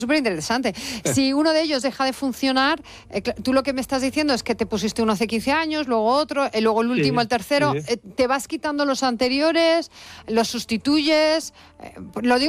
Súper interesante. Si uno de ellos deja de funcionar, tú lo que me estás diciendo es que te pusiste uno hace 15 años, luego otro, luego el último, el tercero, te vas quitando los anteriores, los sustituyes. Lo digo